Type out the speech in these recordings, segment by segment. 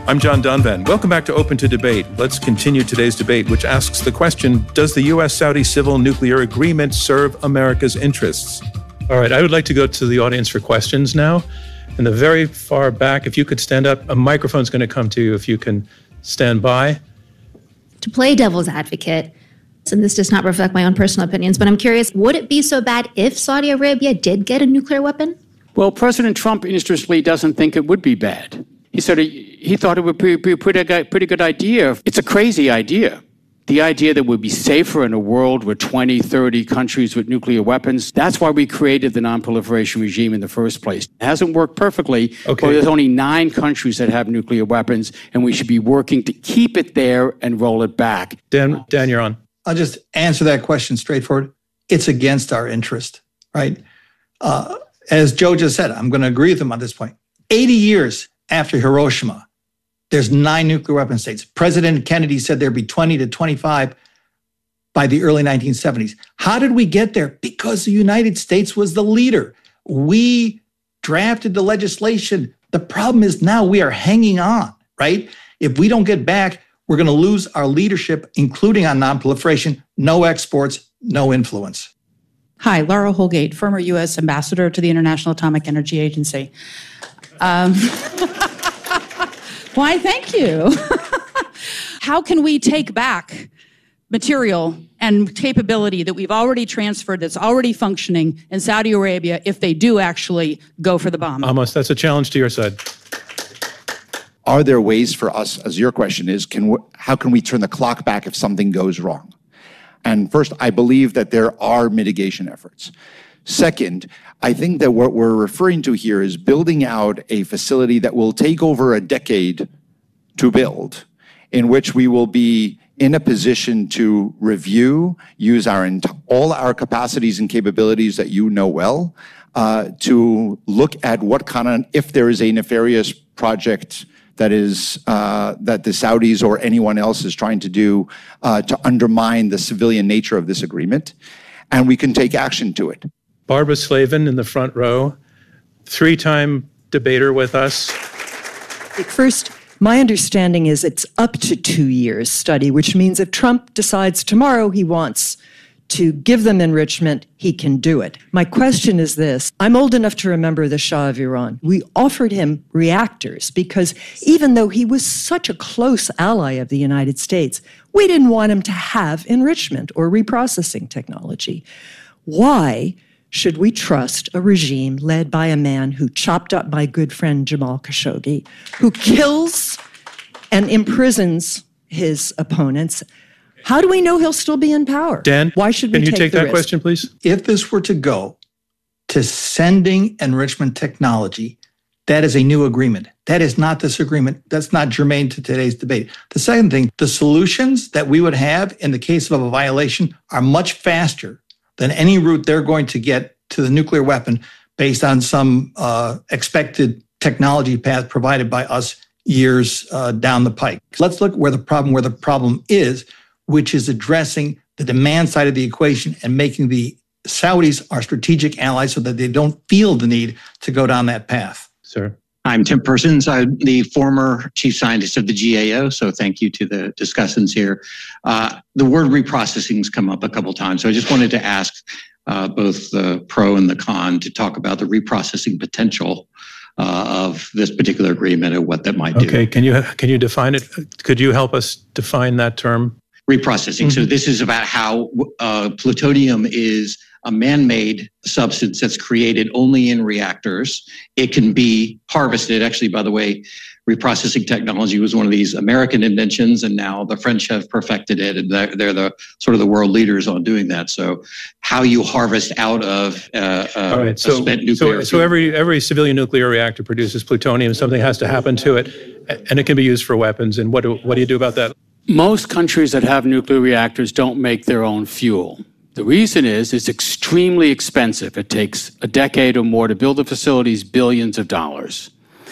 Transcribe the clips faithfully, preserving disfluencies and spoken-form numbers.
I'm John Donvan. Welcome back to Open to Debate. Let's continue today's debate, which asks the question, does the U S Saudi civil nuclear agreement serve America's interests? All right, I would like to go to the audience for questions now. In the very far back, if you could stand up, a microphone's going to come to you if you can stand by. To play devil's advocate, and this does not reflect my own personal opinions, but I'm curious, would it be so bad if Saudi Arabia did get a nuclear weapon? Well, President Trump, interestingly, doesn't think it would be bad. He said he, he thought it would be, be a pretty, pretty good idea. It's a crazy idea. The idea that we'd be safer in a world with twenty, thirty countries with nuclear weapons. That's why we created the non-proliferation regime in the first place. It hasn't worked perfectly, okay. But there's only nine countries that have nuclear weapons, and we should be working to keep it there and roll it back. Dan, Dan, you're on. I'll just answer that question straightforward. It's against our interest, right? Uh, as Joe just said, I'm going to agree with him on this point. eighty years after Hiroshima, there's nine nuclear weapon states. President Kennedy said there'd be twenty to twenty-five by the early nineteen seventies. How did we get there? Because the United States was the leader. We drafted the legislation. The problem is now we are hanging on, right? If we don't get back, we're going to lose our leadership, including on nonproliferation, no exports, no influence. Hi, Laura Holgate, former U S ambassador to the International Atomic Energy Agency. Um, why, thank you. How can we take back material and capability that we've already transferred, that's already functioning in Saudi Arabia if they do actually go for the bomb? Amos, that's a challenge to your side. Are there ways for us, as your question is, can we, how can we turn the clock back if something goes wrong? And first, I believe that there are mitigation efforts. Second, I think that what we're referring to here is building out a facility that will take over a decade to build, in which we will be in a position to review, use our all our capacities and capabilities that you know well, uh, to look at what kind of, if there is a nefarious project that is uh, that the Saudis or anyone else is trying to do uh, to undermine the civilian nature of this agreement, and we can take action to it. Barbara Slavin in the front row, three-time debater with us. First, my understanding is it's up to two years study, which means if Trump decides tomorrow he wants to give them enrichment, he can do it. My question is this. I'm old enough to remember the Shah of Iran. We offered him reactors because even though he was such a close ally of the United States, we didn't want him to have enrichment or reprocessing technology. Why should we trust a regime led by a man who chopped up my good friend Jamal Khashoggi, who kills and imprisons his opponents? How do we know he'll still be in power? Dan, why should we can you take, take the that risk? question, please? If this were to go to sending enrichment technology, that is a new agreement. That is not this agreement. That's not germane to today's debate. The second thing, the solutions that we would have in the case of a violation are much faster than any route they're going to get to the nuclear weapon based on some uh, expected technology path provided by us years uh, down the pike. Let's look where the problem where the problem is, which is addressing the demand side of the equation and making the Saudis our strategic allies so that they don't feel the need to go down that path. Sir. I'm Tim Persons. I'm the former chief scientist of the G A O, so thank you to the discussants here. Uh, the word reprocessing has come up a couple times, so I just wanted to ask uh, both the pro and the con to talk about the reprocessing potential uh, of this particular agreement and what that might do. Okay, can you can you define it? Could you help us define that term? Reprocessing. Mm-hmm. So this is about how uh, plutonium is a man-made substance that's created only in reactors. It can be harvested. Actually, by the way, reprocessing technology was one of these American inventions, and now the French have perfected it, and they're, they're the sort of the world leaders on doing that. So how you harvest out of uh, uh, All right. so, spent nuclear so, so every every civilian nuclear reactor produces plutonium. Something has to happen to it, and it can be used for weapons. And what do, what do you do about that? Most countries that have nuclear reactors don't make their own fuel. The reason is it's extremely expensive. It takes a decade or more to build the facilities, billions of dollars.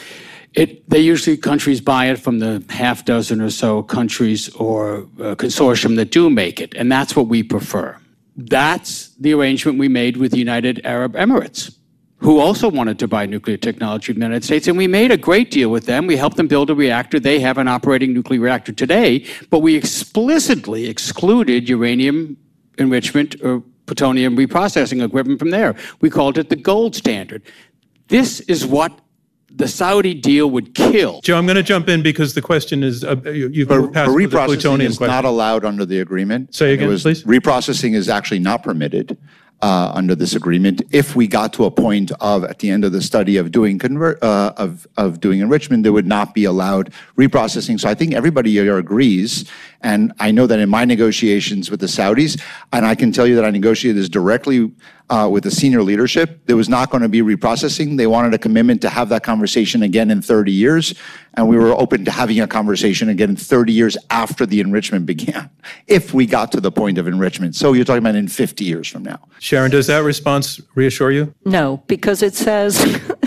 It, they usually, countries buy it from the half dozen or so countries or uh, consortium that do make it, and that's what we prefer. That's the arrangement we made with the United Arab Emirates, who also wanted to buy nuclear technology from the United States, and we made a great deal with them. We helped them build a reactor. They have an operating nuclear reactor today, but we explicitly excluded uranium enrichment or plutonium reprocessing equipment from there. We called it the gold standard. This is what the Saudi deal would kill. Joe, I'm going to jump in because the question is, uh, you, you've but, passed but the reprocessing plutonium is question. not allowed under the agreement. Say again, was, please. Reprocessing is actually not permitted uh, under this agreement. If we got to a point of, at the end of the study, of doing convert, uh, of of doing enrichment, there would not be allowed reprocessing. So I think everybody here agrees. And I know that in my negotiations with the Saudis, and I can tell you that I negotiated this directly uh, with the senior leadership, there was not going to be reprocessing. They wanted a commitment to have that conversation again in thirty years. And we were open to having a conversation again in thirty years after the enrichment began, if we got to the point of enrichment. So you're talking about in fifty years from now. Sharon, does that response reassure you? No, because it says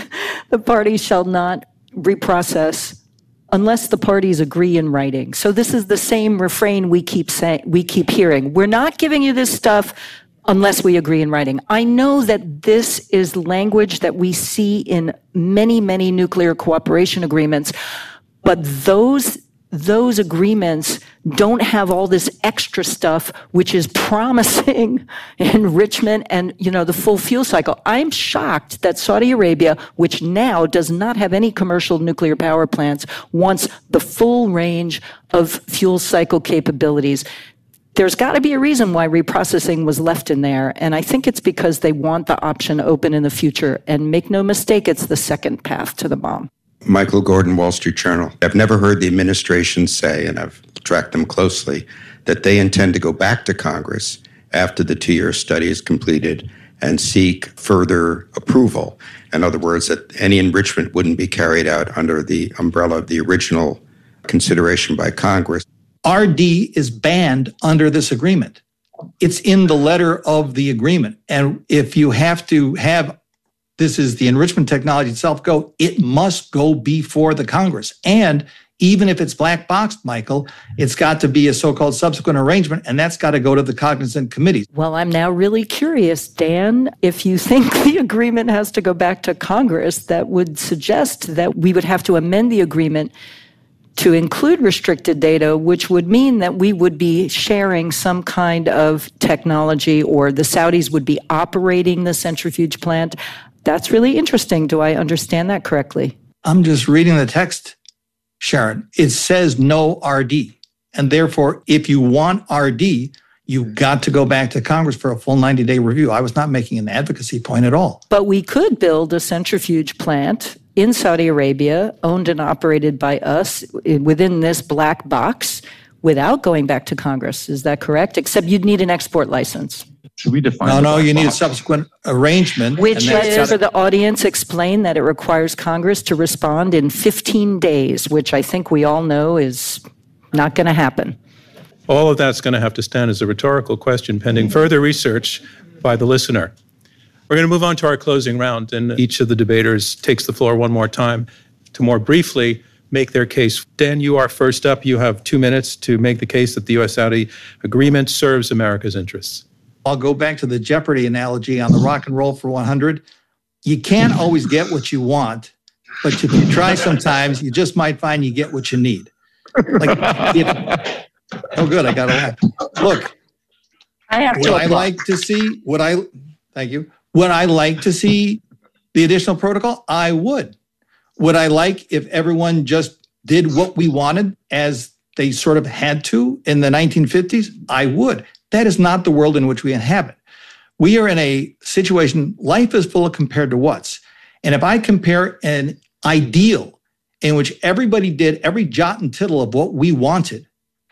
the parties shall not reprocess unless the parties agree in writing. So this is the same refrain we keep saying, we keep hearing. We're not giving you this stuff unless we agree in writing. I know that this is language that we see in many, many nuclear cooperation agreements, but those those agreements don't have all this extra stuff, which is promising enrichment and, you know, the full fuel cycle. I'm shocked that Saudi Arabia, which now does not have any commercial nuclear power plants, wants the full range of fuel cycle capabilities. There's got to be a reason why reprocessing was left in there, and I think it's because they want the option open in the future. And make no mistake, it's the second path to the bomb. Michael Gordon, Wall Street Journal. I've never heard the administration say, and I've tracked them closely, that they intend to go back to Congress after the two-year study is completed and seek further approval. In other words, that any enrichment wouldn't be carried out under the umbrella of the original consideration by Congress. R D is banned under this agreement. It's in the letter of the agreement. And if you have to have, this is the enrichment technology itself go, it must go before the Congress. And even if it's black boxed, Michael, it's got to be a so-called subsequent arrangement, and that's got to go to the cognizant committees. Well, I'm now really curious, Dan, if you think the agreement has to go back to Congress, that would suggest that we would have to amend the agreement to include restricted data, which would mean that we would be sharing some kind of technology, or the Saudis would be operating the centrifuge plant. That's really interesting. Do I understand that correctly? I'm just reading the text, Sharon. It says no R D. And therefore, if you want R D, you've got to go back to Congress for a full ninety-day review. I was not making an advocacy point at all. But we could build a centrifuge plant in Saudi Arabia, owned and operated by us within this black box without going back to Congress. Is that correct? Except you'd need an export license. Should we define? No, no, you need a subsequent arrangement. Which is, for the audience, explain that it requires Congress to respond in fifteen days, which I think we all know is not going to happen. All of that's going to have to stand as a rhetorical question pending further research by the listener. We're going to move on to our closing round, and each of the debaters takes the floor one more time to more briefly make their case. Dan, you are first up. You have two minutes to make the case that the U S-Saudi agreement serves America's interests. I'll go back to the Jeopardy analogy on the rock and roll for one hundred. You can't always get what you want, but if you try sometimes, you just might find you get what you need. Like, if, oh, good, I got to laugh. Look, I have would I like to see, would I, thank you, would I like to see the additional protocol? I would. Would I like if everyone just did what we wanted as they sort of had to in the nineteen fifties? I would. That is not the world in which we inhabit. We are in a situation, life is full of compared to what's. And if I compare an ideal in which everybody did every jot and tittle of what we wanted,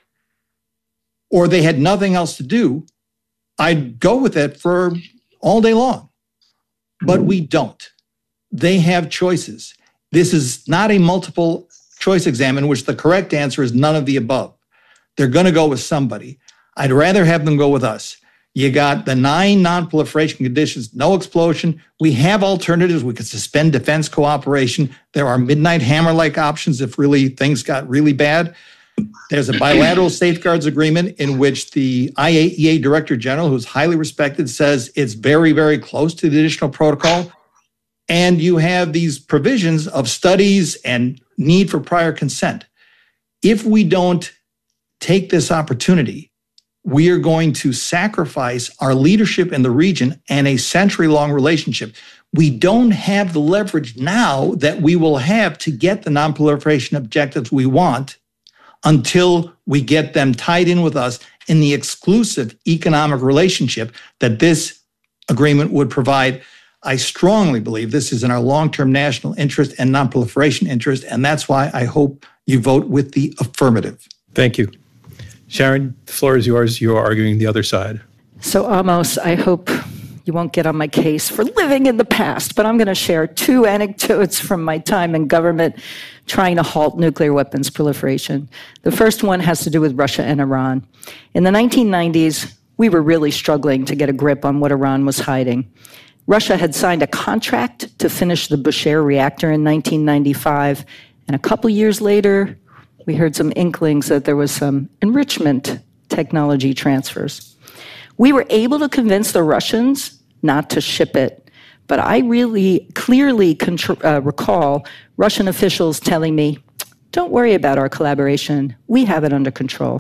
or they had nothing else to do, I'd go with it for all day long. But we don't. They have choices. This is not a multiple choice exam in which the correct answer is none of the above. They're going to go with somebody. I'd rather have them go with us. You got the nine non-proliferation conditions, no explosion. We have alternatives. We could suspend defense cooperation. There are midnight hammer-like options if really things got really bad. There's a bilateral safeguards agreement in which the I A E A Director General, who's highly respected, says it's very, very close to the additional protocol. And you have these provisions of studies and need for prior consent. If we don't take this opportunity, we are going to sacrifice our leadership in the region and a century-long relationship. We don't have the leverage now that we will have to get the nonproliferation objectives we want until we get them tied in with us in the exclusive economic relationship that this agreement would provide. I strongly believe this is in our long-term national interest and nonproliferation interest, and that's why I hope you vote with the affirmative. Thank you. Sharon, the floor is yours. You are arguing the other side. So, Amos, I hope you won't get on my case for living in the past, but I'm going to share two anecdotes from my time in government trying to halt nuclear weapons proliferation. The first one has to do with Russia and Iran. In the nineteen nineties, we were really struggling to get a grip on what Iran was hiding. Russia had signed a contract to finish the Bushehr reactor in nineteen ninety-five, and a couple years later, we heard some inklings that there was some enrichment technology transfers. We were able to convince the Russians not to ship it, but I really clearly contr- uh, recall Russian officials telling me, don't worry about our collaboration, we have it under control.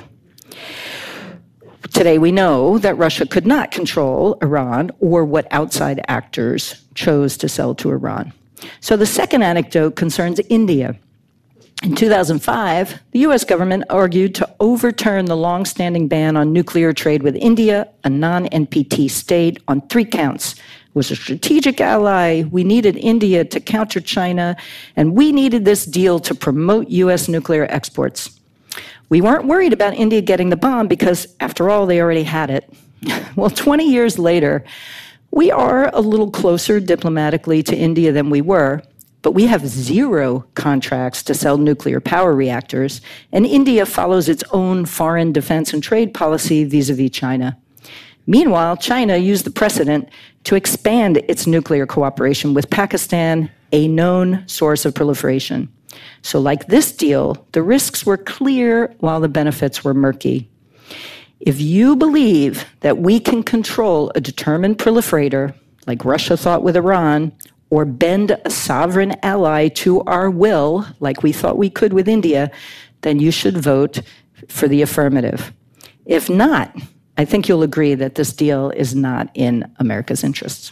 Today we know that Russia could not control Iran or what outside actors chose to sell to Iran. So the second anecdote concerns India. In two thousand five, the U S government argued to overturn the long-standing ban on nuclear trade with India, a non-N P T state, on three counts. It was a strategic ally, we needed India to counter China, and we needed this deal to promote U S nuclear exports. We weren't worried about India getting the bomb because, after all, they already had it. Well, twenty years later, we are a little closer diplomatically to India than we were, but we have zero contracts to sell nuclear power reactors, and India follows its own foreign defense and trade policy vis-a-vis China. Meanwhile, China used the precedent to expand its nuclear cooperation with Pakistan, a known source of proliferation. So like this deal, the risks were clear while the benefits were murky. If you believe that we can control a determined proliferator, like Russia thought with Iran, or bend a sovereign ally to our will, like we thought we could with India, then you should vote for the affirmative. If not, I think you'll agree that this deal is not in America's interests.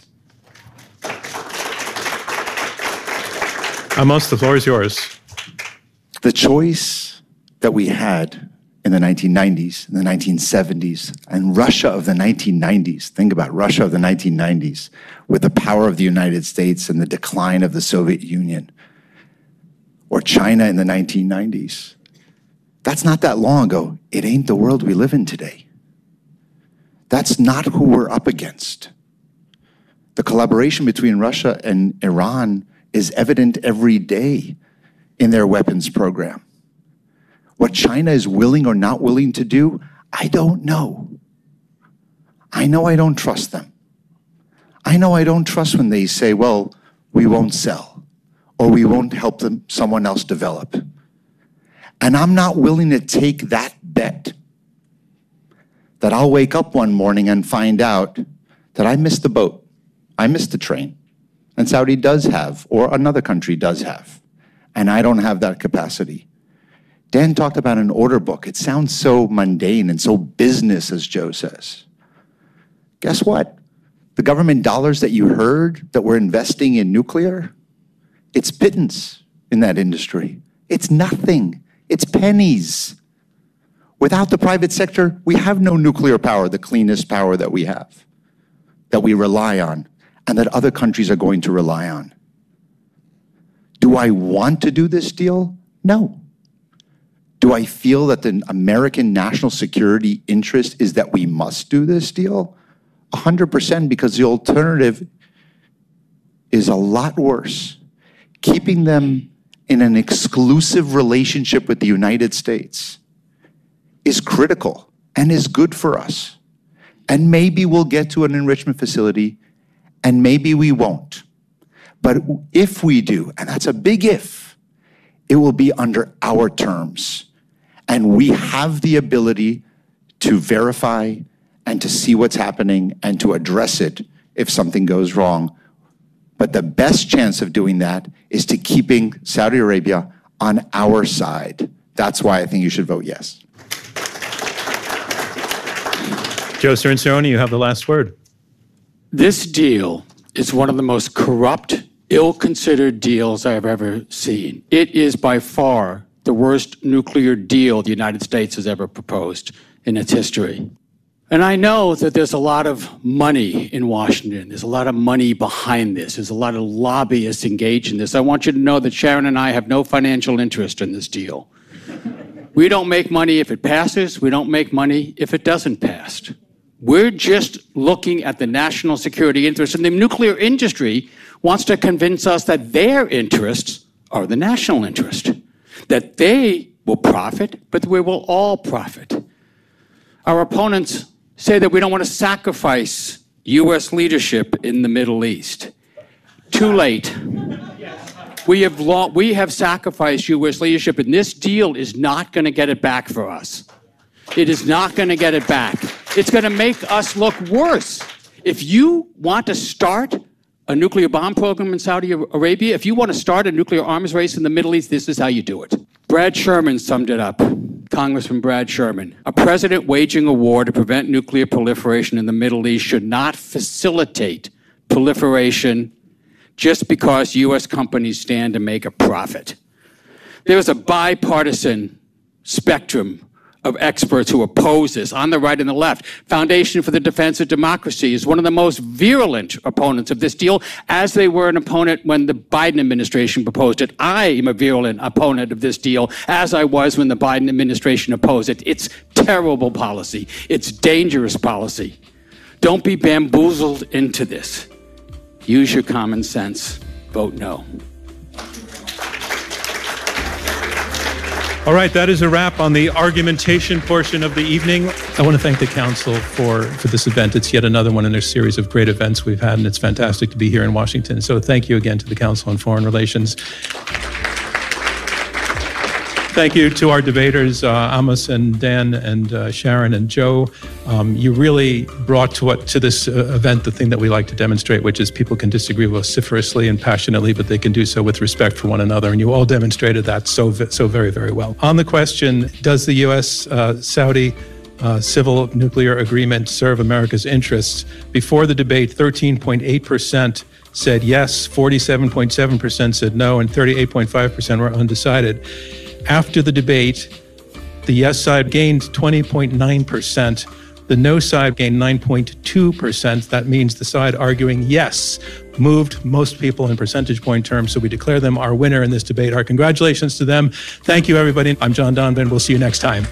Amos, the floor is yours. The choice that we had in the nineteen nineties, in the nineteen seventies, and Russia of the nineteen nineties, think about Russia of the nineteen nineties, with the power of the United States and the decline of the Soviet Union, or China in the nineteen nineties. That's not that long ago. It ain't the world we live in today. That's not who we're up against. The collaboration between Russia and Iran is evident every day in their weapons program. What China is willing or not willing to do, I don't know. I know I don't trust them. I know I don't trust when they say, well, we won't sell, or we won't help them, someone else develop. And I'm not willing to take that bet that I'll wake up one morning and find out that I missed the boat, I missed the train, and Saudi does have, or another country does have, and I don't have that capacity. Dan talked about an order book. It sounds so mundane and so business, as Joe says. Guess what? The government dollars that you heard that we're investing in nuclear, it's pittance in that industry. It's nothing. It's pennies. Without the private sector, we have no nuclear power, the cleanest power that we have, that we rely on, and that other countries are going to rely on. Do I want to do this deal? No. Do I feel that the American national security interest is that we must do this deal? one hundred percent, because the alternative is a lot worse. Keeping them in an exclusive relationship with the United States is critical and is good for us. And maybe we'll get to an enrichment facility, and maybe we won't. But if we do, and that's a big if, it will be under our terms. And we have the ability to verify and to see what's happening and to address it if something goes wrong. But But the best chance of doing that is to keeping Saudi Arabia on our side. That's why I think you should vote yes. Joe Cirincione, you have the last word. This deal is one of the most corrupt, ill-considered deals I have ever seen. It is by far the worst nuclear deal the United States has ever proposed in its history. And I know that there's a lot of money in Washington. There's a lot of money behind this. There's a lot of lobbyists engaged in this. I want you to know that Sharon and I have no financial interest in this deal. We don't make money if it passes. We don't make money if it doesn't pass. We're just looking at the national security interests, and the nuclear industry wants to convince us that their interests are the national interest, that they will profit, but we will all profit. Our opponents say that we don't want to sacrifice U S leadership in the Middle East. Too late. We have, lo- we have sacrificed U S leadership, and this deal is not going to get it back for us. It is not going to get it back. It's going to make us look worse. If you want to start a nuclear bomb program in Saudi Arabia, if you want to start a nuclear arms race in the Middle East, this is how you do it. Brad Sherman summed it up. Congressman Brad Sherman. A president waging a war to prevent nuclear proliferation in the Middle East should not facilitate proliferation just because U S companies stand to make a profit. There is a bipartisan spectrum of experts who oppose this, on the right and the left. Foundation for the Defense of Democracy is one of the most virulent opponents of this deal, as they were an opponent when the Biden administration proposed it. I am a virulent opponent of this deal, as I was when the Biden administration opposed it. It's terrible policy. It's dangerous policy. Don't be bamboozled into this. Use your common sense. Vote no. All right, that is a wrap on the argumentation portion of the evening. I want to thank the council for, for this event. It's yet another one in their series of great events we've had, and it's fantastic to be here in Washington. So thank you again to the Council on Foreign Relations. Thank you to our debaters, uh, Amos and Dan and uh, Sharon and Joe. Um, you really brought to what to this uh, event the thing that we like to demonstrate, which is people can disagree vociferously and passionately, but they can do so with respect for one another. And you all demonstrated that so so very, very well. On the question, does the U S uh, Saudi uh, civil nuclear agreement serve America's interests? Before the debate, thirteen point eight percent said yes, forty-seven point seven percent said no, and thirty-eight point five percent were undecided. After the debate, the yes side gained twenty point nine percent. The no side gained nine point two percent. That means the side arguing yes moved most people in percentage point terms, so we declare them our winner in this debate. Our congratulations to them. Thank you, everybody. I'm John Donvan. We'll see you next time.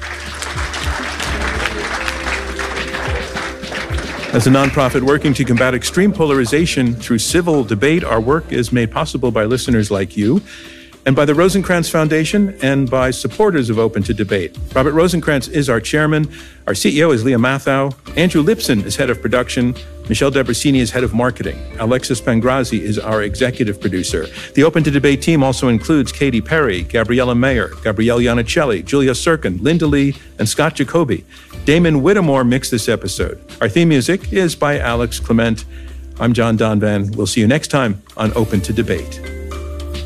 As a nonprofit working to combat extreme polarization through civil debate, our work is made possible by listeners like you, and by the Rosencrantz Foundation, and by supporters of Open to Debate. Robert Rosencrantz is our chairman. Our C E O is Leah Mathau. Andrew Lipson is head of production. Michelle Debrasini is head of marketing. Alexis Pangrazi is our executive producer. The Open to Debate team also includes Katy Perry, Gabriella Mayer, Gabrielle Iannicelli, Julia Serkin, Linda Lee, and Scott Jacoby. Damon Whittemore mixed this episode. Our theme music is by Alex Clement. I'm John Donvan. We'll see you next time on Open to Debate.